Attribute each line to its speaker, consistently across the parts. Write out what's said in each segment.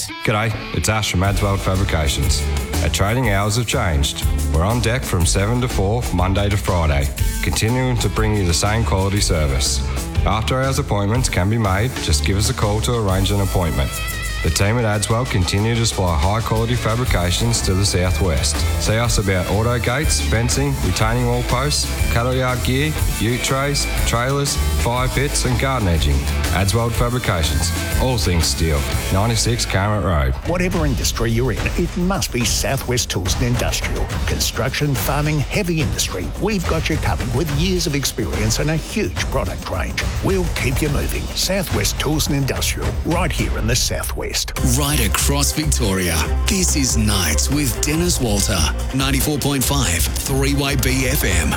Speaker 1: G'day, it's Ash from Adswell Fabrications. Our trading hours have changed. We're on deck from 7 to 4, Monday to Friday, continuing to bring you the same quality service. After hours appointments can be made, just give us a call to arrange an appointment. The team at Adswell continue to supply high quality fabrications to the southwest. See us about auto gates, fencing, retaining wall posts, cattle yard gear, ute trays, trailers, fire pits and garden edging. Adswell Fabrications, all things steel, 96 Carmet Road.
Speaker 2: Whatever industry you're in, it must be Southwest Tools and Industrial. Construction, farming, heavy industry. We've got you covered with years of experience and a huge product range. We'll keep you moving. Southwest Tools and Industrial, right here in the southwest.
Speaker 3: Right across Victoria. This is Nights with Dennis Walter. 94.5 3YB FM.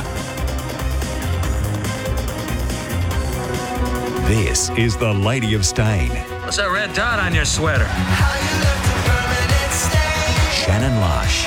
Speaker 4: This is the Lady of Stain.
Speaker 5: What's that red dot on your sweater?
Speaker 4: Shannon Lush.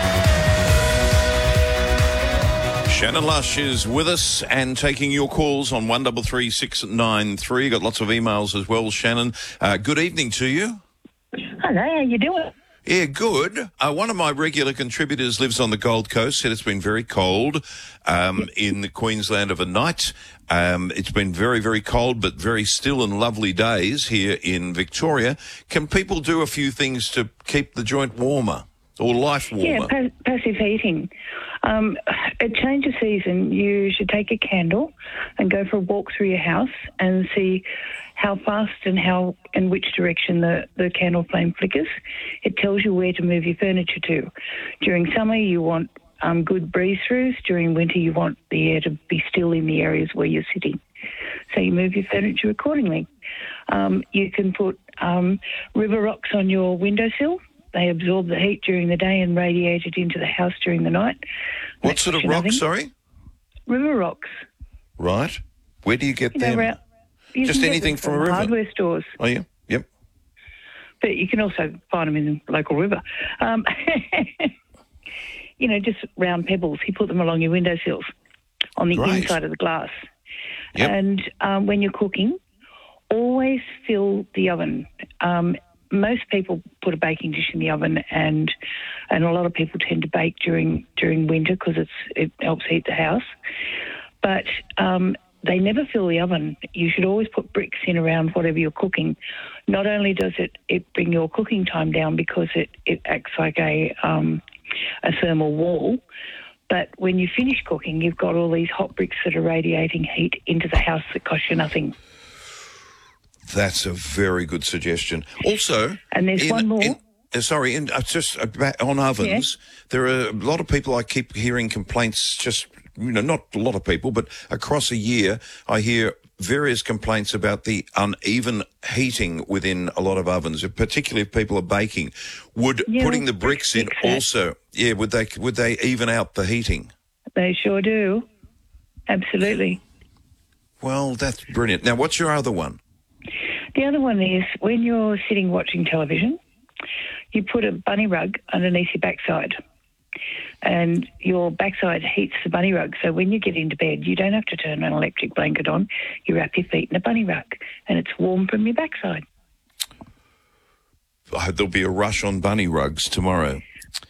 Speaker 6: Shannon Lush is with us and taking your calls on 133693. Got lots of emails as well, Shannon. Good evening to you.
Speaker 7: Hello, how you doing?
Speaker 6: Yeah, good. One of my regular contributors lives on the Gold Coast, said it's been very cold in the Queensland overnight. It's been very, very cold, but very still and lovely days here in Victoria. Can people do a few things to keep the joint warmer or life warmer?
Speaker 7: Yeah, passive heating. At change of season, you should take a candle and go for a walk through your house and see how fast and which direction the candle flame flickers. It tells you where to move your furniture to. During summer, you want good breeze-throughs. During winter, you want the air to be still in the areas where you're sitting. So you move your furniture accordingly. You can put river rocks on your windowsill. They absorb the heat during the day and radiate it into the house during the night.
Speaker 6: What sort of rocks, sorry?
Speaker 7: River rocks.
Speaker 6: Right. Where do you get them? Just anything from a river?
Speaker 7: Hardware stores.
Speaker 6: Oh, yeah? Yep.
Speaker 7: But you can also find them in the local river. Just round pebbles. You put them along your windowsills on the inside of the glass.
Speaker 6: Yep.
Speaker 7: And when you're cooking, always fill the oven. Most people put a baking dish in the oven, and a lot of people tend to bake during winter because it helps heat the house. But they never fill the oven. You should always put bricks in around whatever you're cooking. Not only does it bring your cooking time down because it acts like a thermal wall, but when you finish cooking, you've got all these hot bricks that are radiating heat into the house that cost you nothing.
Speaker 6: That's a very good suggestion. Also,
Speaker 7: and there's one more.
Speaker 6: Just on ovens, there are a lot of people I keep hearing complaints, just, not a lot of people, but across a year, I hear various complaints about the uneven heating within a lot of ovens, particularly if people are baking. Would putting the bricks in also, would they even out the heating?
Speaker 7: They sure do. Absolutely.
Speaker 6: Well, that's brilliant. Now, what's your other one?
Speaker 7: The other one is when you're sitting watching television, you put a bunny rug underneath your backside, and your backside heats the bunny rug. So when you get into bed, you don't have to turn an electric blanket on. You wrap your feet in a bunny rug, and it's warm from your backside.
Speaker 6: I hope there'll be a rush on bunny rugs tomorrow.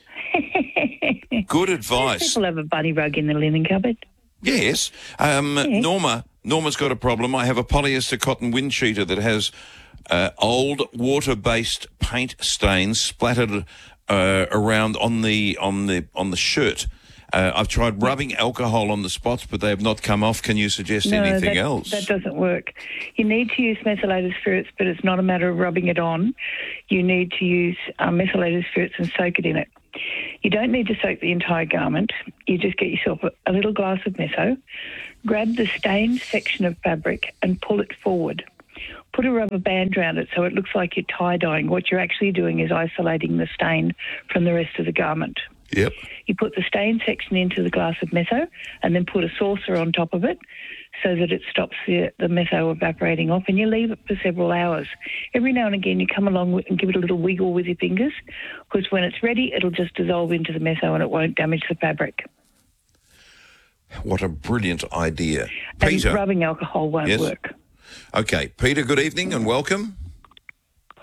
Speaker 6: Good advice.
Speaker 7: People have a bunny rug in the linen cupboard.
Speaker 6: Yes. Norma's got a problem. I have a polyester cotton wind cheater that has old water-based paint stains splattered around on the shirt. I've tried rubbing alcohol on the spots, but they have not come off. Can you suggest anything else?
Speaker 7: That doesn't work. You need to use methylated spirits, but it's not a matter of rubbing it on. You need to use methylated spirits and soak it in it. You don't need to soak the entire garment. You just get yourself a little glass of meso, grab the stained section of fabric and pull it forward. Put a rubber band around it so it looks like you're tie-dyeing. What you're actually doing is isolating the stain from the rest of the garment.
Speaker 6: Yep.
Speaker 7: You put the stained section into the glass of meso and then put a saucer on top of it so that it stops the meso evaporating off, and you leave it for several hours. Every now and again you come along and give it a little wiggle with your fingers, because when it's ready it'll just dissolve into the meso and it won't damage the fabric.
Speaker 6: What a brilliant idea.
Speaker 7: And
Speaker 6: Peter.
Speaker 7: rubbing alcohol won't work.
Speaker 6: Okay. Peter, good evening and welcome.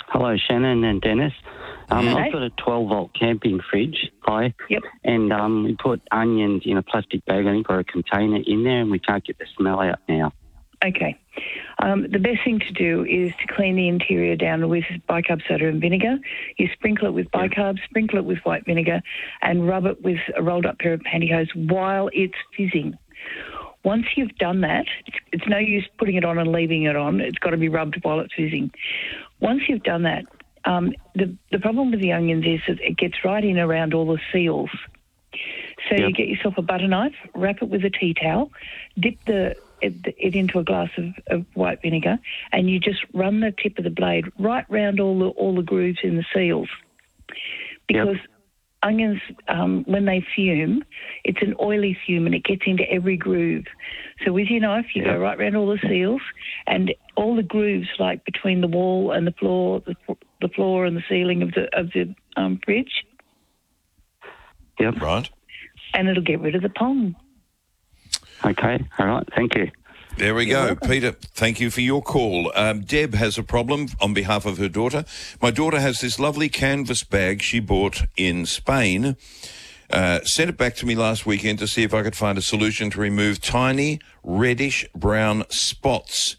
Speaker 8: Hello, Shannon and Dennis. I've got a 12-volt camping fridge,
Speaker 7: Yep.
Speaker 8: and we put onions in a plastic bag, I think, or a container in there, and we can't get the smell out now.
Speaker 7: Okay. The best thing to do is to clean the interior down with bicarb soda and vinegar. You sprinkle it with bicarb, sprinkle it with white vinegar, and rub it with a rolled-up pair of pantyhose while it's fizzing. Once you've done that, it's no use putting it on and leaving it on. It's got to be rubbed while it's fizzing. Once you've done that, the problem with the onions is that it gets right in around all the seals. So you get yourself a butter knife, wrap it with a tea towel, dip it into a glass of white vinegar, and you just run the tip of the blade right round all the grooves in the seals. Because onions, when they fume, it's an oily fume and it gets into every groove. So with your knife, you go right round all the seals and all the grooves, like between the wall and the floor and the ceiling of the fridge.
Speaker 8: Yep.
Speaker 6: Right.
Speaker 7: And it'll get rid of the pong.
Speaker 8: Okay. All right. Thank you.
Speaker 6: There we go. Peter, thank you for your call. Deb has a problem on behalf of her daughter. My daughter has this lovely canvas bag she bought in Spain. Sent it back to me last weekend to see if I could find a solution to remove tiny reddish-brown spots.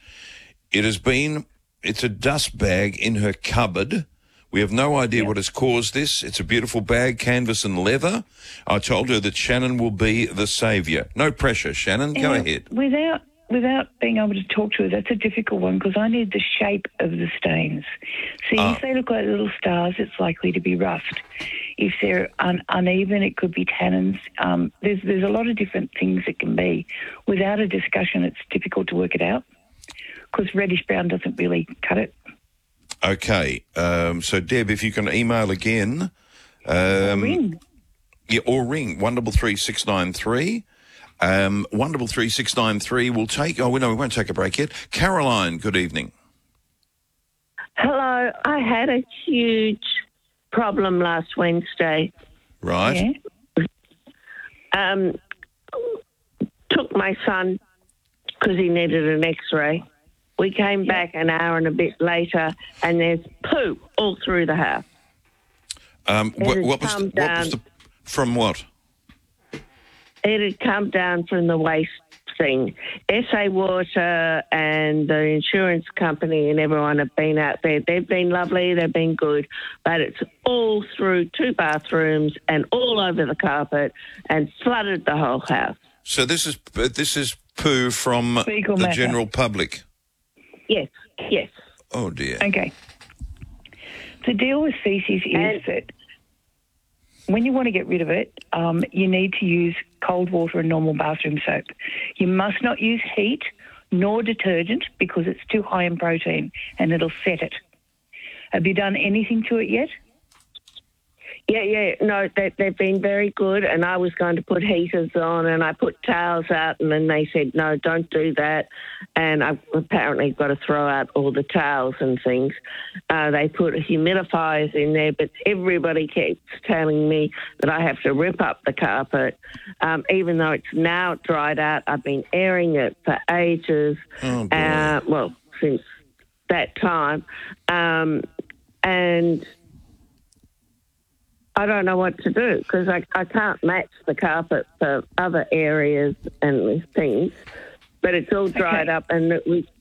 Speaker 6: It's a dust bag in her cupboard. We have no idea what has caused this. It's a beautiful bag, canvas and leather. I told her that Shannon will be the saviour. No pressure, Shannon. Go ahead.
Speaker 7: Without being able to talk to her, that's a difficult one because I need the shape of the stains. See, if they look like little stars, it's likely to be rust. If they're uneven, it could be tannins. There's a lot of different things it can be. Without a discussion, it's difficult to work it out because reddish-brown doesn't really cut it.
Speaker 6: Okay. So, Deb, if you can email again.
Speaker 7: Ring.
Speaker 6: Yeah, or ring 133693. 133693 will take... Oh, no, we won't take a break yet. Caroline, good evening.
Speaker 9: Hello. I had a huge problem last Wednesday.
Speaker 6: Right.
Speaker 9: Yeah. Took my son because he needed an X-ray. We came back an hour and a bit later, and there's poo all through the house.
Speaker 6: What was the... From what?
Speaker 9: It had come down from the waste thing. SA Water and the insurance company and everyone have been out there. They've been lovely, they've been good, but it's all through 2 bathrooms and all over the carpet and flooded the whole house.
Speaker 6: So this is poo from
Speaker 7: Fecal
Speaker 6: the
Speaker 7: matter.
Speaker 6: general public?
Speaker 9: Yes.
Speaker 6: Oh, dear.
Speaker 7: Okay. The deal with feces is that when you want to get rid of it, you need to use cold water and normal bathroom soap. You must not use heat nor detergent because it's too high in protein and it'll set it. Have you done anything to it yet?
Speaker 9: Yeah. No, they've been very good, and I was going to put heaters on, and I put towels out, and then they said, no, don't do that. And I've apparently got to throw out all the towels and things. They put humidifiers in there, but everybody keeps telling me that I have to rip up the carpet. Even though it's now dried out, I've been airing it for ages.
Speaker 6: Oh, boy.
Speaker 9: Since that time. And I don't know what to do because I can't match the carpet for other areas and things, but it's all dried up and did
Speaker 7: you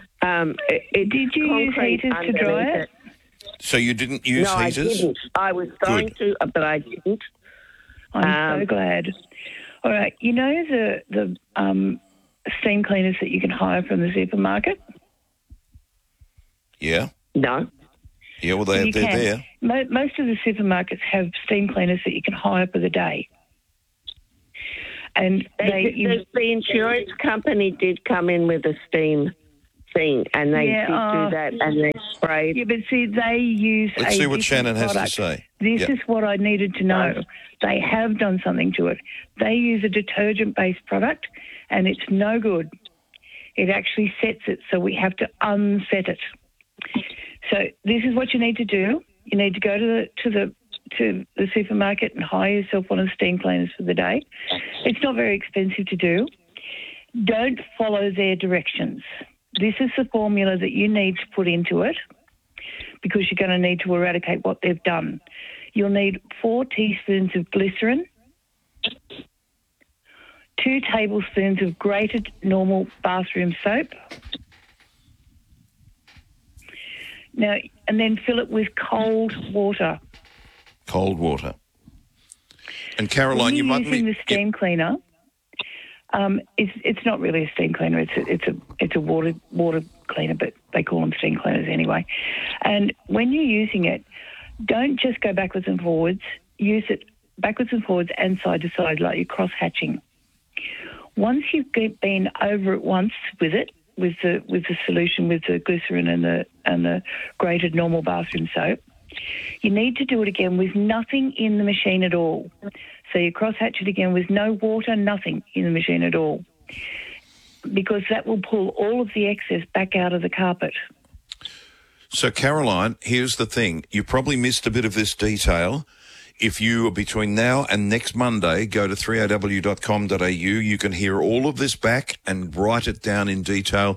Speaker 7: use heaters to dry it?
Speaker 6: So you didn't use heaters?
Speaker 9: No, I didn't. I was going to, but I didn't.
Speaker 7: I'm so glad. All right, you know the steam cleaners that you can hire from the supermarket?
Speaker 6: Yeah.
Speaker 9: No.
Speaker 6: Yeah, well, they're there.
Speaker 7: Most of the supermarkets have steam cleaners that you can hire for the day. And
Speaker 9: the insurance company did come in with a steam thing, and they did do that, and they sprayed.
Speaker 7: Yeah, but see, they use
Speaker 6: Let's see what Shannon has to say.
Speaker 7: This is what I needed to know. They have done something to it. They use a detergent-based product, and it's no good. It actually sets it, so we have to unset it. So this is what you need to do. You need to go to the supermarket and hire yourself one of the steam cleaners for the day. It's not very expensive to do. Don't follow their directions. This is the formula that you need to put into it. because you're going to need to eradicate what they've done. You'll need 4 teaspoons of glycerin, 2 tablespoons of grated normal bathroom soap. Now, and then fill it with cold water.
Speaker 6: Cold water. And Caroline,
Speaker 7: when
Speaker 6: you might
Speaker 7: be using the steam cleaner. It's not really a steam cleaner. It's a water cleaner, but they call them steam cleaners anyway. And when you're using it, don't just go backwards and forwards. Use it backwards and forwards and side to side, like you're cross hatching. Once you've been over it once with it, with the solution, with the glycerin and the grated normal bathroom soap, you need to do it again with nothing in the machine at all. So you cross-hatch it again with no water, nothing in the machine at all, because that will pull all of the excess back out of the carpet.
Speaker 6: So, Caroline, here's the thing. You probably missed a bit of this detail. If you, between now and next Monday, go to 3aw.com.au, you can hear all of this back and write it down in detail.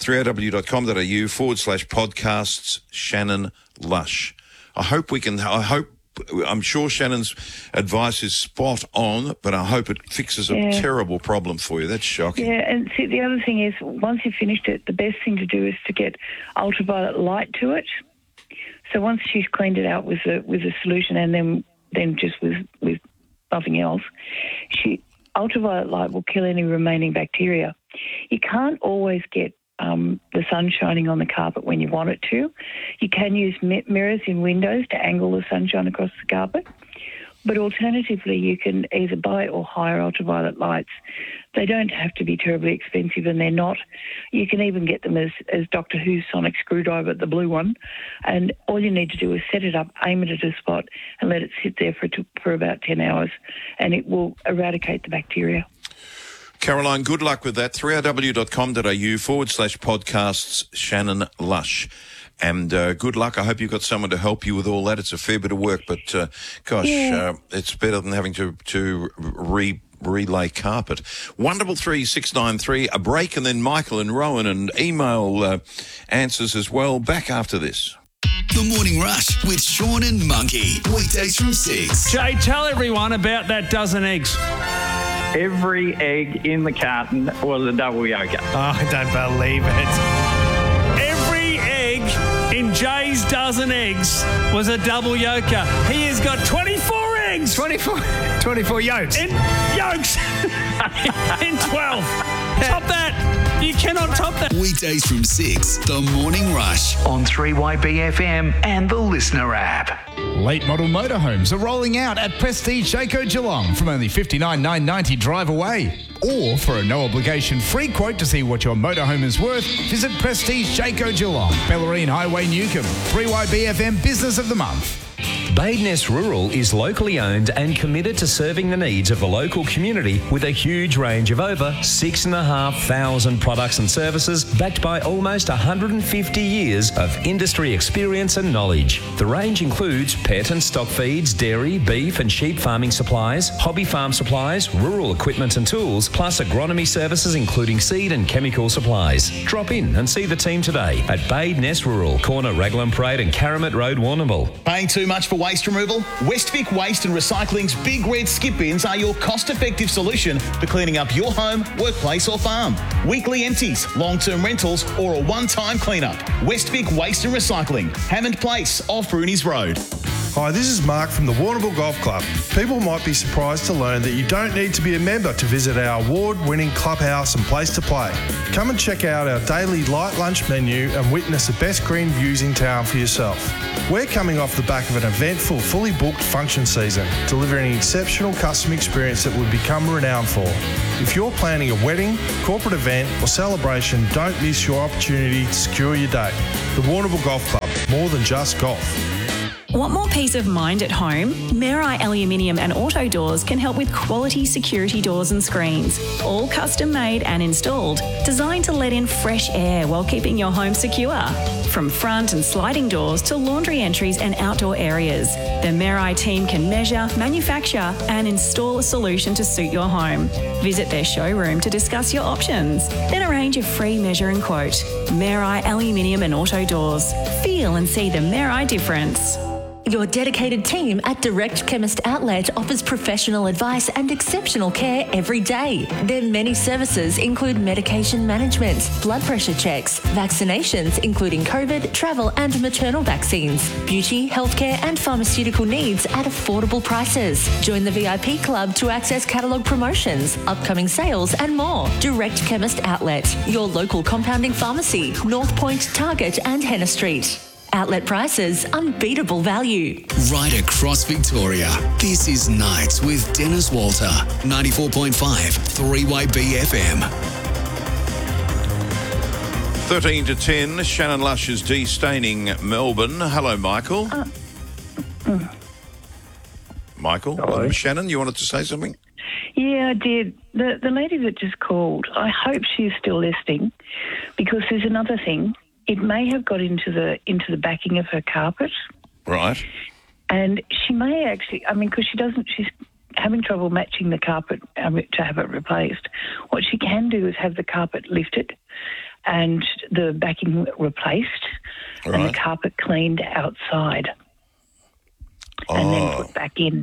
Speaker 6: 3aw.com.au/podcasts Shannon Lush. I'm sure Shannon's advice is spot on, but I hope it fixes a terrible problem for you. That's shocking.
Speaker 7: Yeah, and see, the other thing is, once you've finished it, the best thing to do is to get ultraviolet light to it. So once she's cleaned it out with a solution and then just with nothing else, ultraviolet light will kill any remaining bacteria. You can't always get the sun shining on the carpet when you want it to. You can use mirrors in windows to angle the sunshine across the carpet. But alternatively, you can either buy or hire ultraviolet lights. They don't have to be terribly expensive, and they're not. You can even get them as Doctor Who's sonic screwdriver, the blue one. And all you need to do is set it up, aim it at a spot, and let it sit there for about 10 hours, and it will eradicate the bacteria.
Speaker 6: Caroline, good luck with that. 3aw.com.au/podcasts Shannon Lush. And good luck. I hope you've got someone to help you with all that. It's a fair bit of work, but it's better than having to relay carpet. Wonderful 3693, a break, and then Michael and Rowan and email answers as well. Back after this.
Speaker 3: The Morning Rush with Sean and Monkey. Weekdays from 6.
Speaker 5: Jay, tell everyone about that dozen eggs.
Speaker 10: Every egg in the carton was a double yolker.
Speaker 11: Oh, I don't believe it.
Speaker 5: Every egg in Jay's dozen eggs was a double yolker. He has got 24 eggs.
Speaker 11: 24 yolks.
Speaker 5: In yolks. in 12. Top that. You cannot top that.
Speaker 3: Weekdays from 6. The Morning Rush
Speaker 4: on 3YBFM and the Listener app.
Speaker 12: Late model motorhomes are rolling out at Prestige Jayco Geelong from only $59,990 drive away. Or for a no-obligation free quote to see what your motorhome is worth, visit Prestige Jayco Geelong, Bellarine Highway, Newcomb. 3YBFM Business of the Month.
Speaker 13: Badeness Rural is locally owned and committed to serving the needs of the local community with a huge range of over 6,500 products and services backed by almost 150 years of industry experience and knowledge. The range includes pet and stock feeds, dairy, beef and sheep farming supplies, hobby farm supplies, rural equipment and tools, plus agronomy services including seed and chemical supplies. Drop in and see the team today at Badeness Rural, corner Raglan Parade and Karamat Road, Warrnambool.
Speaker 14: Paying too much for waste removal? Westvic Waste and Recycling's Big Red Skip Bins are your cost-effective solution for cleaning up your home, workplace or farm. Weekly empties, long-term rentals or a one-time cleanup. Westvic Waste and Recycling, Hammond Place off Rooney's Road.
Speaker 15: Hi, this is Mark from the Warrnambool Golf Club. People might be surprised to learn that you don't need to be a member to visit our award-winning clubhouse and place to play. Come and check out our daily light lunch menu and witness the best green views in town for yourself. We're coming off the back of an eventful, fully booked function season, delivering an exceptional customer experience that we've become renowned for. If you're planning a wedding, corporate event or celebration, don't miss your opportunity to secure your date. The Warrnambool Golf Club, more than just golf.
Speaker 16: Want more peace of mind at home? Merai Aluminium and Auto Doors can help with quality security doors and screens, all custom made and installed, designed to let in fresh air while keeping your home secure. From front and sliding doors to laundry entries and outdoor areas, the Merai team can measure, manufacture and install a solution to suit your home. Visit their showroom to discuss your options. Then arrange a free measure and quote. Merai Aluminium and Auto Doors. Feel and see the Merai difference.
Speaker 17: Your dedicated team at Direct Chemist Outlet offers professional advice and exceptional care every day. Their many services include medication management, blood pressure checks, vaccinations including COVID, travel and maternal vaccines, beauty, healthcare and pharmaceutical needs at affordable prices. Join the VIP Club to access catalogue promotions, upcoming sales and more. Direct Chemist Outlet, your local compounding pharmacy, North Point, Target and Henna Street. Outlet prices, unbeatable value.
Speaker 3: Right across Victoria, this is Nights with Dennis Walter, 94.5 3-Way BFM.
Speaker 6: 13 to 10, Shannon Lush is de-staining Melbourne. Hello, Michael. Michael? Shannon, you wanted to say something?
Speaker 7: Yeah, I did. The lady that just called, I hope she's still listening, because there's another thing. It may have got into the backing of her carpet.
Speaker 6: Right.
Speaker 7: And she may actually, because she's having trouble matching the carpet to have it replaced. What she can do is have the carpet lifted and the backing replaced and the carpet cleaned outside and then put back in.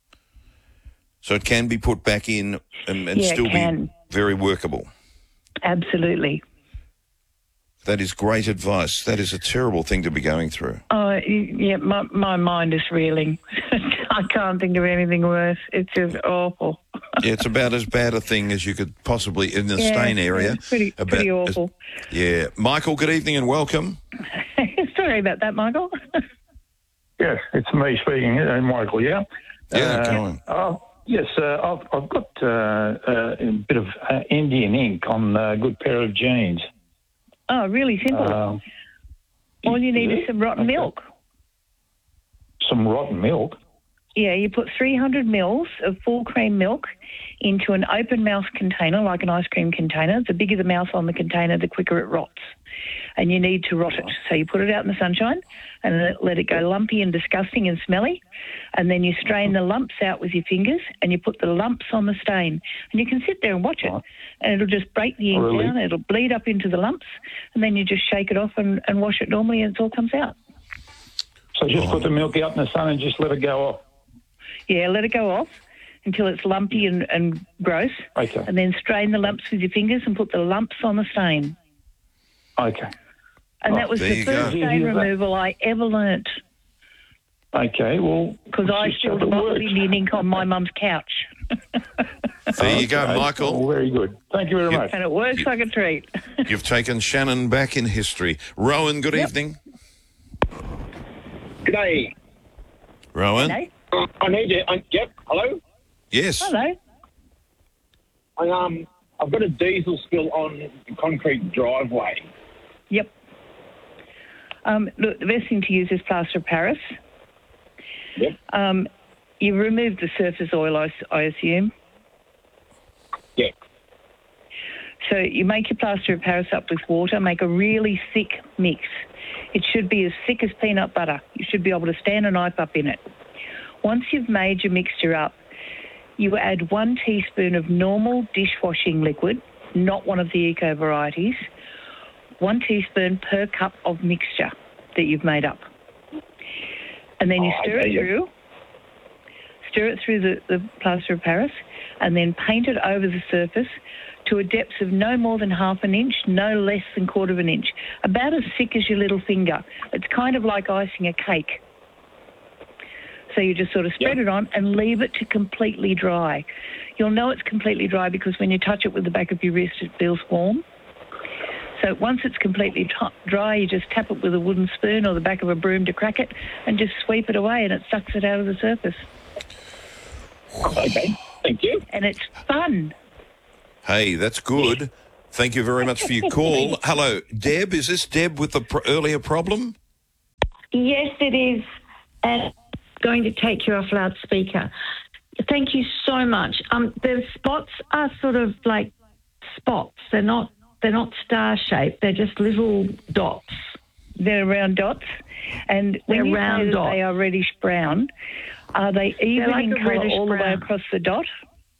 Speaker 6: So it can be put back in and still be very workable.
Speaker 7: Absolutely.
Speaker 6: That is great advice. That is a terrible thing to be going through.
Speaker 7: Oh, yeah, my mind is reeling. I can't think of anything worse. It's just awful.
Speaker 6: Yeah, it's about as bad a thing as you could possibly in the stain area.
Speaker 7: It's pretty awful.
Speaker 6: Michael, good evening and welcome.
Speaker 7: Sorry about that, Michael.
Speaker 18: Yes, it's me speaking, Michael, yeah?
Speaker 6: Yeah, go on.
Speaker 18: Yes, I've got a bit of Indian ink on a good pair of jeans.
Speaker 7: Oh, really simple. All you need is some rotten milk.
Speaker 18: Some rotten milk?
Speaker 7: Yeah, you put 300 mils of full cream milk into an open mouth container, like an ice cream container. The bigger the mouth on the container, the quicker it rots. And you need to rot it. So you put it out in the sunshine and let it go lumpy and disgusting and smelly. And then you strain the lumps out with your fingers and you put the lumps on the stain. And you can sit there and watch it. And it'll just break the ink down. It'll bleed up into the lumps. And then you just shake it off and wash it normally and it all comes out.
Speaker 18: So just put the milk out in the sun and just let it go off?
Speaker 7: Yeah, let it go off until it's lumpy and gross.
Speaker 18: Okay.
Speaker 7: And then strain the lumps with your fingers and put the lumps on the stain.
Speaker 18: Okay.
Speaker 7: And that was the first stain removal I ever learnt.
Speaker 18: Okay, well...
Speaker 7: Because I spilled a bottle of Indian ink on my mum's couch.
Speaker 6: There you go, Michael.
Speaker 18: Oh, very good. Thank you very much.
Speaker 7: And it works like a treat.
Speaker 6: You've taken Shannon back in history. Rowan, good evening.
Speaker 19: G'day.
Speaker 6: Rowan?
Speaker 7: Hello?
Speaker 19: I need you. Yep, hello?
Speaker 6: Yes.
Speaker 7: Hello.
Speaker 19: I've got a diesel spill on the concrete driveway.
Speaker 7: Yep. Look, the best thing to use is plaster of Paris.
Speaker 19: Yep.
Speaker 7: You've removed the surface oil, I assume.
Speaker 19: Yep.
Speaker 7: So you make your plaster of Paris up with water, make a really thick mix. It should be as thick as peanut butter. You should be able to stand a knife up in it. Once you've made your mixture up, you add 1 teaspoon of normal dishwashing liquid, not one of the eco varieties, 1 teaspoon per cup of mixture that you've made up. And then you stir it through the plaster of Paris and then paint it over the surface to a depth of no more than ½ an inch, no less than 1/4 of an inch, about as thick as your little finger. It's kind of like icing a cake. So you just sort of spread it on and leave it to completely dry. You'll know it's completely dry because when you touch it with the back of your wrist, it feels warm. So once it's completely dry, you just tap it with a wooden spoon or the back of a broom to crack it and just sweep it away and it sucks it out of the surface.
Speaker 19: Okay, thank you.
Speaker 7: And it's fun.
Speaker 6: Hey, that's good. Thank you very much for your call. Hello, Deb. Is this Deb with the earlier problem?
Speaker 20: Yes, it is. and going to take you off loudspeaker. Thank you so much. The spots are sort of like spots. They're not star-shaped. They're just little dots.
Speaker 7: They're round dots. And when
Speaker 20: they're
Speaker 7: you
Speaker 20: round
Speaker 7: say that
Speaker 20: dots.
Speaker 7: they are reddish-brown, are they even
Speaker 20: like
Speaker 7: in
Speaker 20: a
Speaker 7: colour all the way
Speaker 20: reddish-brown.
Speaker 7: across the dot?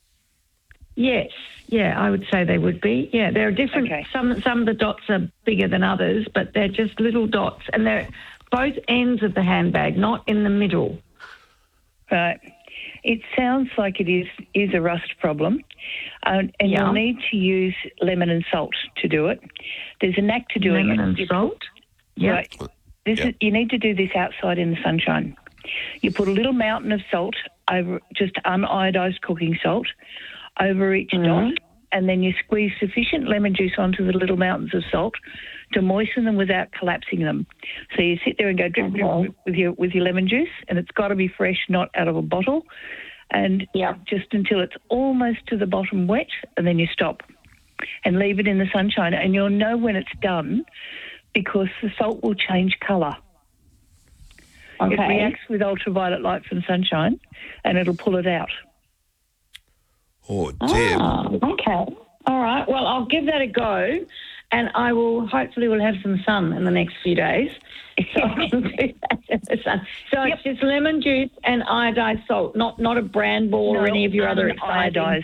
Speaker 20: Yes. Yeah, I would say they would be. Yeah, they're different.
Speaker 7: Okay.
Speaker 20: Some of the dots are bigger than others, but they're just little dots. And they're both ends of the handbag, not in the middle.
Speaker 7: Right. It sounds like it is a rust problem, and you'll need to use lemon and salt to do it. There's a knack to doing
Speaker 20: Lemon
Speaker 7: it.
Speaker 20: and salt? Yeah.
Speaker 7: Right. You need to do this outside in the sunshine. You put a little mountain of salt over, just uniodised cooking salt, over each dot, and then you squeeze sufficient lemon juice onto the little mountains of salt to moisten them without collapsing them. So you sit there and go drip, drip with your lemon juice, and it's got to be fresh, not out of a bottle, and just until it's almost to the bottom wet, and then you stop and leave it in the sunshine, and you'll know when it's done because the salt will change colour.
Speaker 20: Okay.
Speaker 7: It reacts with ultraviolet light from sunshine, and it'll pull it out.
Speaker 6: Oh, Deb.
Speaker 20: Okay. All right. Well, I'll give that a go, and I will hopefully we'll have some sun in the next few days. So I can do that in the sun. So it's just lemon juice and iodized salt, not a brand ball or any of your other exciting.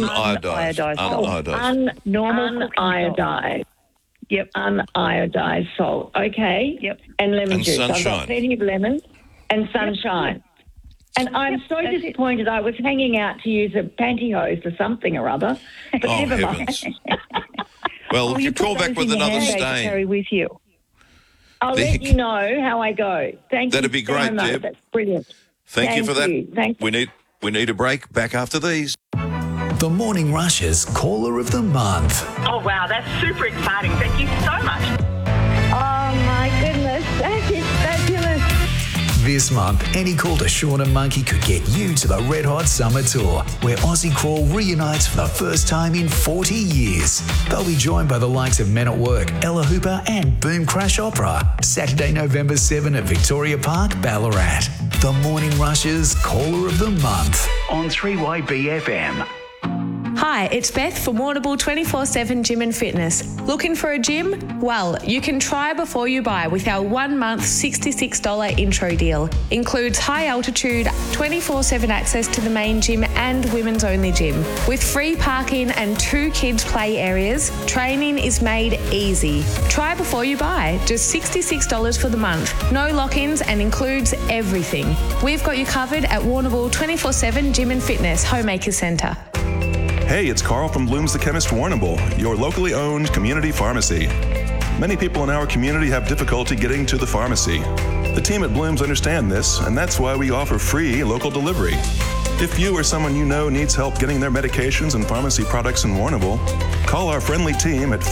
Speaker 6: Unodized.
Speaker 7: Normal
Speaker 20: uniodized. Yep. Uniodized salt. Okay.
Speaker 7: Yep.
Speaker 20: And lemon
Speaker 6: And
Speaker 20: juice. I've
Speaker 6: sunshine.
Speaker 20: got plenty of lemon and sunshine. And I'm so disappointed. I was hanging out to use a pantyhose or something or other. But
Speaker 6: Oh,
Speaker 20: never
Speaker 6: heavens.
Speaker 20: mind.
Speaker 6: Well, if you
Speaker 7: put
Speaker 6: call back
Speaker 7: those
Speaker 6: with
Speaker 7: in your
Speaker 6: another
Speaker 7: handbag to
Speaker 6: stain.
Speaker 7: carry with you.
Speaker 20: I'll let you know how I go. Thank
Speaker 6: That'd
Speaker 20: you
Speaker 6: be great,
Speaker 20: so much.
Speaker 6: Deb.
Speaker 20: That's brilliant.
Speaker 6: Thank you for that.
Speaker 20: Thank you.
Speaker 6: We need a break. Back after these.
Speaker 3: The Morning Rush's Caller of the Month.
Speaker 21: Oh, wow, that's super exciting. Thank you so much.
Speaker 22: Oh, my goodness. That is fabulous.
Speaker 3: This month, any call to Shauna Monkey could get you to the Red Hot Summer Tour, where Aussie Crawl reunites for the first time in 40 years. They'll be joined by the likes of Men at Work, Ella Hooper and Boom Crash Opera. Saturday, November 7 at Victoria Park, Ballarat. The Morning Rush's Caller of the Month.
Speaker 4: On 3YB FM.
Speaker 23: Hi, it's Beth from Warrnambool 24/7 Gym and Fitness. Looking for a gym? Well, you can try before you buy with our 1 month $66 intro deal. Includes high altitude, 24/7 access to the main gym and women's only gym. With free parking and 2 kids play areas, training is made easy. Try before you buy. Just $66 for the month. No lock-ins and includes everything. We've got you covered at Warrnambool 24/7 Gym and Fitness Homemaker Centre.
Speaker 24: Hey, it's Carl from Bloom's The Chemist Warrnambool, your locally owned community pharmacy. Many people in our community have difficulty getting to the pharmacy. The team at Bloom's understand this, and that's why we offer free local delivery. If you or someone you know needs help getting their medications and pharmacy products in Warrnambool, call our friendly team at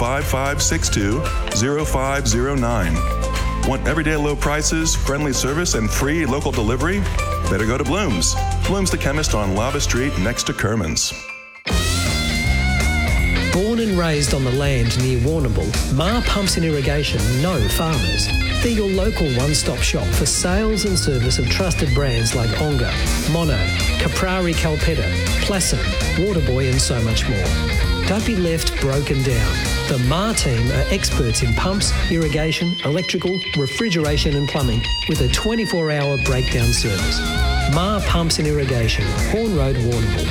Speaker 24: 5562-0509. Want everyday low prices, friendly service, and free local delivery? Better go to Bloom's. Bloom's The Chemist on Lava Street next to Kerman's.
Speaker 25: Born and raised on the land near Warrnambool, Ma Pumps and Irrigation know farmers. They're your local one-stop shop for sales and service of trusted brands like Onga, Mono, Caprari Calpetta, Plasson, Waterboy and so much more. Don't be left broken down. The Ma team are experts in pumps, irrigation, electrical, refrigeration and plumbing with a 24-hour breakdown service. Ma Pumps and Irrigation, Horn Road, Warrnambool.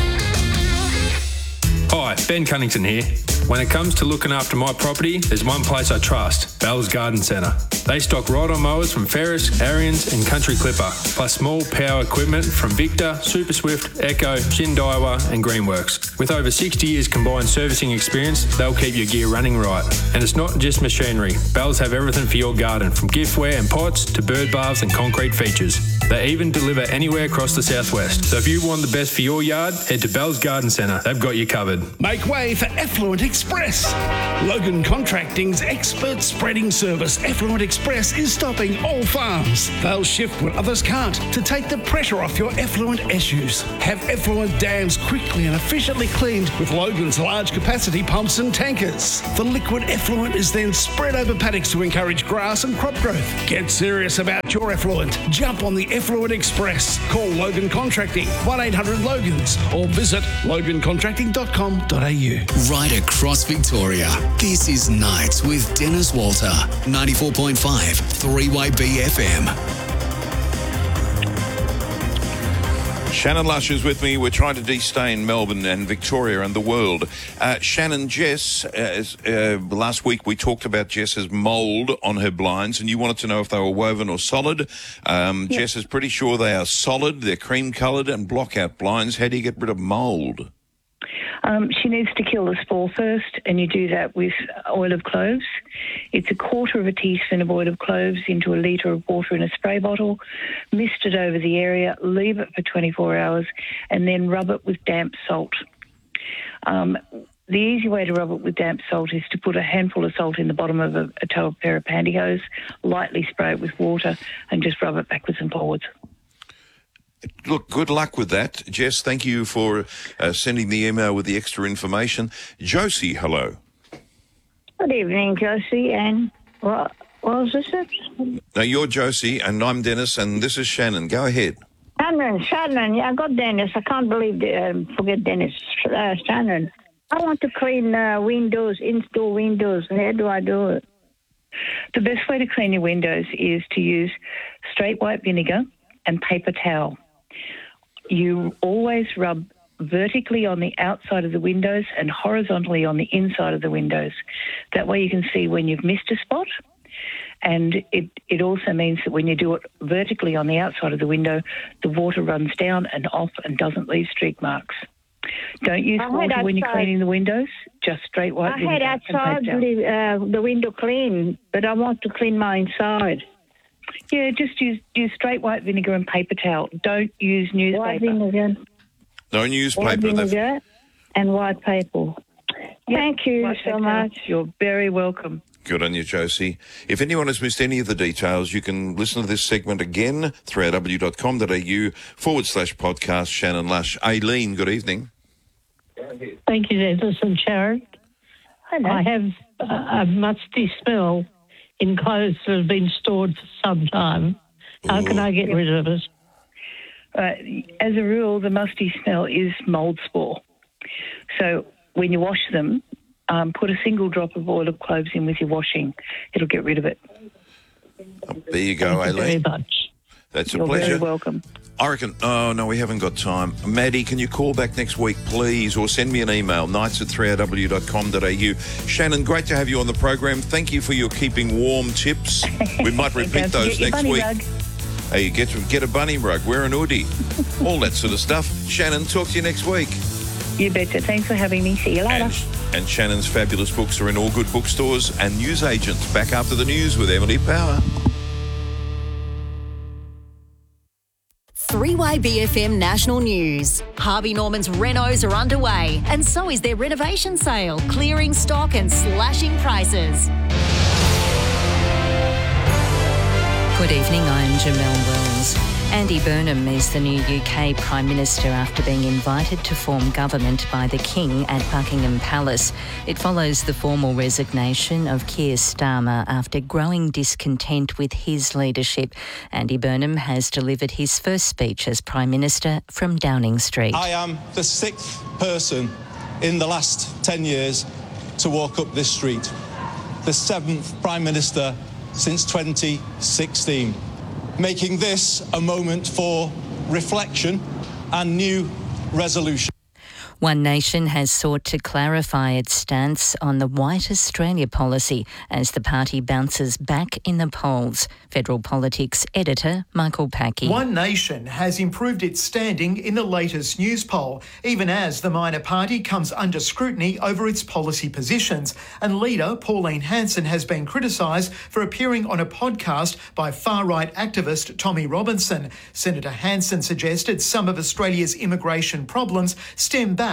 Speaker 26: Hi, Ben Cunnington here. When it comes to looking after my property, there's one place I trust, Bell's Garden Centre. They stock ride-on mowers from Ferris, Ariens and Country Clipper, plus small power equipment from Victor, Super Swift, Echo, Shindaiwa and Greenworks. With over 60 years combined servicing experience, they'll keep your gear running right. And it's not just machinery. Bells have everything for your garden, from giftware and pots to bird baths and concrete features. They even deliver anywhere across the southwest. So if you want the best for your yard, head to Bell's Garden Centre. They've got you covered.
Speaker 27: Make way for affluent
Speaker 1: Express. Logan Contracting's expert spreading service, Effluent Express, is stopping all farms. They'll shift what others can't to take the pressure off your effluent issues. Have effluent dams quickly and efficiently cleaned with Logan's large capacity pumps and tankers. The liquid effluent is then spread over paddocks to encourage grass and crop growth. Get serious about your effluent. Jump on the Effluent Express. Call Logan Contracting 1-800-LOGANS or visit logancontracting.com.au.
Speaker 2: Right across Victoria, this is Nights with Dennis Walter, 94.5 3YB FM.
Speaker 6: Shannon Lush is with me. We're trying to de-stain Melbourne and Victoria and the world. Shannon, Jess, last week we talked about Jess's mould on her blinds, and you wanted to know if they were woven or solid. Jess is pretty sure they are solid. They're cream-coloured and block-out blinds. How do you get rid of mould?
Speaker 7: She needs to kill the spore first, and you do that with oil of cloves. It's 1/4 of a teaspoon of oil of cloves into a litre of water in a spray bottle. Mist it over the area, leave it for 24 hours, and then rub it with damp salt. The easy way to rub it with damp salt is to put a handful of salt in the bottom of a toe pair of pantyhose, lightly spray it with water, and just rub it backwards and forwards.
Speaker 6: Look, good luck with that. Jess, thank you for sending the email with the extra information. Josie, hello.
Speaker 22: Good evening, Josie. And what was this?
Speaker 6: No, you're Josie, and I'm Dennis, and this is Shannon. Go ahead.
Speaker 22: Shannon. Yeah, I got Dennis. I can't believe, forget Dennis. Shannon. I want to clean windows, install windows. How do I do it?
Speaker 7: The best way to clean your windows is to use straight white vinegar and paper towel. You always rub vertically on the outside of the windows and horizontally on the inside of the windows. That way you can see when you've missed a spot. And it also means that when you do it vertically on the outside of the window, the water runs down and off and doesn't leave streak marks. Don't use water when you're cleaning the windows, just straight white vinegar.
Speaker 22: I had outside the window clean, but I want to clean my inside.
Speaker 7: Yeah, just use straight white vinegar and paper towel. Don't use newspaper.
Speaker 22: White vinegar.
Speaker 6: No newspaper.
Speaker 22: White vinegar and white paper. Thank you so much.
Speaker 7: You're very welcome.
Speaker 6: Good on you, Josie. If anyone has missed any of the details, you can listen to this segment again, 3rw.com.au/podcast, Shannon Lush. Aileen, good evening.
Speaker 8: Thank you, Dennis and Sharon.
Speaker 7: Hello.
Speaker 8: I have a musty smell in clothes that have been stored for some time. How can I get rid of it?
Speaker 7: As a rule, the musty smell is mould spore. So when you wash them, put a single drop of oil of cloves in with your washing. It'll get rid of it.
Speaker 6: There you go, Aileen.
Speaker 8: Thank you very much.
Speaker 6: That's a
Speaker 7: You're
Speaker 6: pleasure.
Speaker 7: very welcome.
Speaker 6: I reckon, oh, no, we haven't got time. Maddie, can you call back next week, please, or send me an email, nights@3rw.com.au. Shannon, great to have you on the program. Thank you for your keeping warm tips. We might repeat those next week. Hey, get a bunny rug, wear an hoodie, all that sort of stuff. Shannon, talk to you next week.
Speaker 7: You betcha. Thanks for having me. See you later.
Speaker 6: And Shannon's fabulous books are in all good bookstores and newsagents. Back after the news with Emily Power.
Speaker 9: 3YBFM National News. Harvey Norman's renos are underway, and so is their renovation sale, clearing stock and slashing prices. Good evening, I'm Jamelle Wells. Andy Burnham is the new UK Prime Minister after being invited to form government by the King at Buckingham Palace. It follows the formal resignation of Keir Starmer after growing discontent with his leadership. Andy Burnham has delivered his first speech as Prime Minister from Downing Street.
Speaker 10: I am the 6th person in the last 10 years to walk up this street, the 7th Prime Minister since 2016. Making this a moment for reflection and new resolution.
Speaker 9: One Nation has sought to clarify its stance on the White Australia policy as the party bounces back in the polls. Federal Politics editor Michael Packey.
Speaker 11: One Nation has improved its standing in the latest news poll, even as the minor party comes under scrutiny over its policy positions. And leader Pauline Hanson has been criticised for appearing on a podcast by far-right activist Tommy Robinson. Senator Hanson suggested some of Australia's immigration problems stem back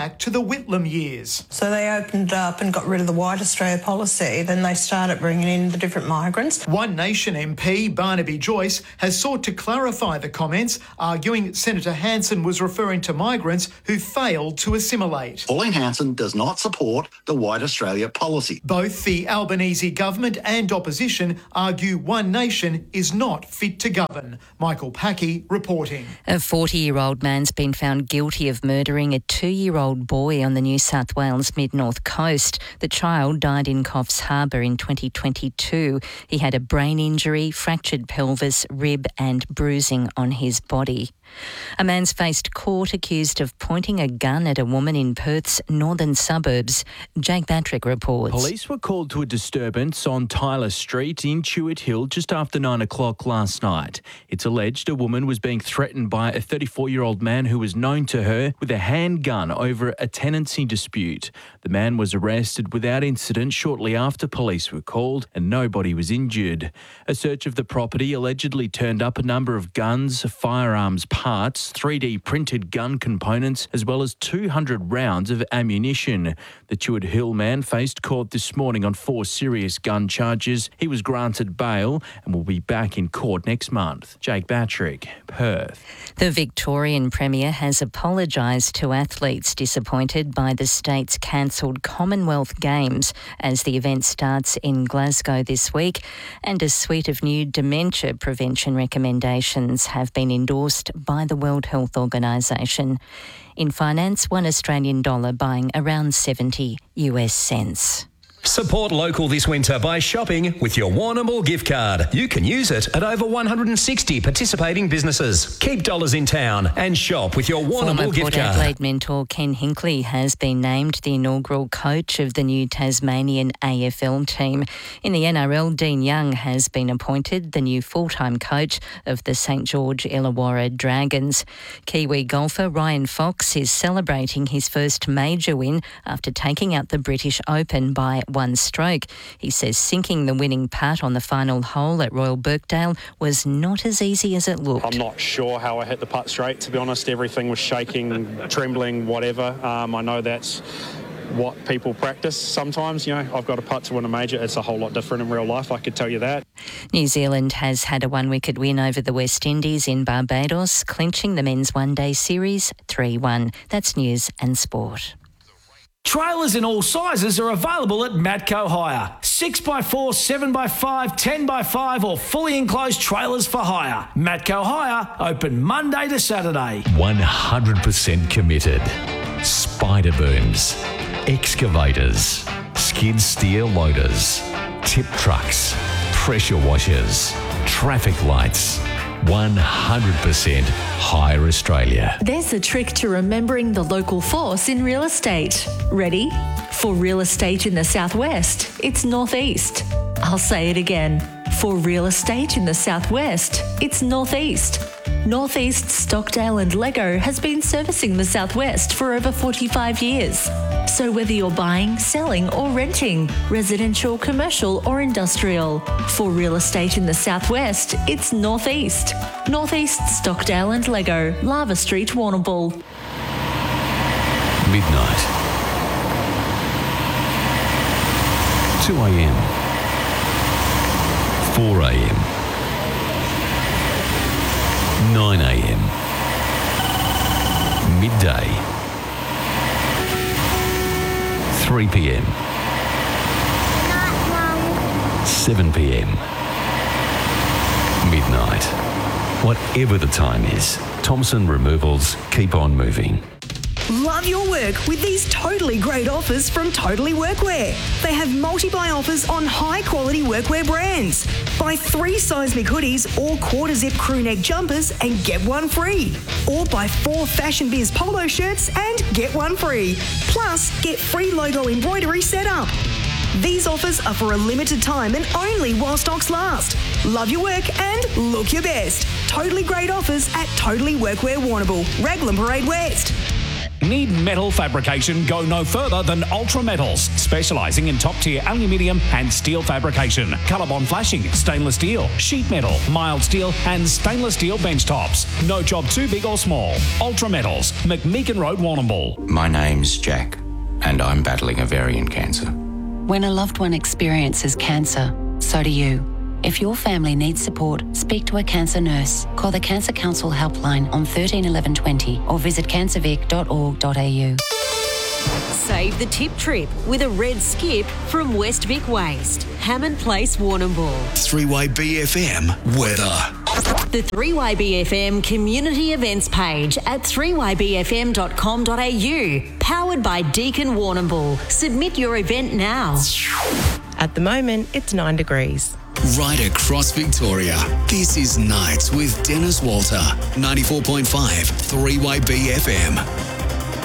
Speaker 11: back to the Whitlam years.
Speaker 5: So they opened up and got rid of the White Australia policy. Then they started bringing in the different migrants.
Speaker 11: One Nation MP Barnaby Joyce has sought to clarify the comments, arguing Senator Hanson was referring to migrants who failed to assimilate.
Speaker 12: Pauline Hanson does not support the White Australia policy.
Speaker 11: Both the Albanese government and opposition argue One Nation is not fit to govern. Michael Packey reporting.
Speaker 9: A 40-year-old man's been found guilty of murdering a 2-year-old boy on the New South Wales mid-north coast. The child died in Coffs Harbour in 2022. He had a brain injury, fractured pelvis, rib and bruising on his body. A man's faced court accused of pointing a gun at a woman in Perth's northern suburbs. Jake Batrick reports.
Speaker 13: Police were called to a disturbance on Tyler Street in Chewett Hill just after 9 o'clock last night. It's alleged a woman was being threatened by a 34-year-old man who was known to her with a handgun over a tenancy dispute. The man was arrested without incident shortly after police were called and nobody was injured. A search of the property allegedly turned up a number of guns, firearms parts, 3D printed gun components, as well as 200 rounds of ammunition. The Chewett Hill man faced court this morning on 4 serious gun charges. He was granted bail and will be back in court next month. Jake Batrick, Perth.
Speaker 9: The Victorian Premier has apologised to athletes disappointed by the state's cancelled Commonwealth Games as the event starts in Glasgow this week, and a suite of new dementia prevention recommendations have been endorsed by the World Health Organisation. In finance, $1 Australian buying around 70 US cents.
Speaker 14: Support local this winter by shopping with your Warrnambool gift card. You can use it at over 160 participating businesses. Keep dollars in town and shop with your Warrnambool gift
Speaker 9: Port
Speaker 14: card.
Speaker 9: Adelaide mentor Ken Hinkley has been named the inaugural coach of the new Tasmanian AFL team. In the NRL, Dean Young has been appointed the new full-time coach of the St George Illawarra Dragons. Kiwi golfer Ryan Fox is celebrating his first major win after taking out the British Open by 1 stroke. He says sinking the winning putt on the final hole at Royal Birkdale was not as easy as it looked.
Speaker 15: I'm not sure how I hit the putt straight, to be honest. Everything was shaking, trembling, whatever. I know that's what people practice sometimes. You know, I've got a putt to win a major. It's a whole lot different in real life, I could tell you that.
Speaker 9: New Zealand has had a 1-wicket win over the West Indies in Barbados, clinching the men's one-day series 3-1. That's news and sport.
Speaker 16: Trailers in all sizes are available at Matco Hire. 6x4, 7x5, 10x5 or fully enclosed trailers for hire. Matco Hire, open Monday to Saturday.
Speaker 27: 100% committed. Spider booms, excavators, skid steer loaders, tip trucks, pressure washers, traffic lights. 100% Hire Australia.
Speaker 17: There's a trick to remembering the local force in real estate. Ready? For real estate in the southwest, it's northeast. I'll say it again. For real estate in the southwest, it's northeast. Northeast Stockdale and Lego has been servicing the southwest for over 45 years. So whether you're buying, selling or renting, residential, commercial or industrial, for real estate in the southwest, it's northeast. Northeast Stockdale and Lego, Lava Street, Warrnambool.
Speaker 27: Midnight. 2 a.m. 4 a.m. 9 a.m. Midday. 3 p.m. 7 p.m. Midnight. Whatever the time is, Thompson Removals keep on moving.
Speaker 28: Love your work with these totally great offers from Totally Workwear. They have multi-buy offers on high-quality workwear brands. Buy 3 seismic hoodies or quarter-zip crew neck jumpers and get 1 free. Or buy 4 Fashion Biz polo shirts and get 1 free. Plus, get free logo embroidery set up. These offers are for a limited time and only while stocks last. Love your work and look your best. Totally great offers at Totally Workwear Warrnambool, Raglan Parade West.
Speaker 3: Need metal fabrication? Go no further than Ultra Metals, specialising in top-tier aluminium and steel fabrication, colour-bond flashing, stainless steel, sheet metal, mild steel and stainless steel bench tops. No job too big or small. Ultra Metals, McMeekin Road, Warrnambool.
Speaker 4: My name's Jack, and I'm battling ovarian cancer.
Speaker 18: When a loved one experiences cancer, so do you. If your family needs support, speak to a cancer nurse. Call the Cancer Council helpline on 13 11 20 or visit cancervic.org.au.
Speaker 19: Save the tip trip with a red skip from West Vic Waste. Hammond Place, Warrnambool.
Speaker 2: 3-Way BFM weather.
Speaker 19: The 3-Way BFM community events page at 3ybfm.com.au. Powered by Deakin Warrnambool. Submit your event now.
Speaker 20: At the moment, it's 9 degrees.
Speaker 2: Right across Victoria, this is Nights with Dennis Walter, 94.5 3-Way BFM.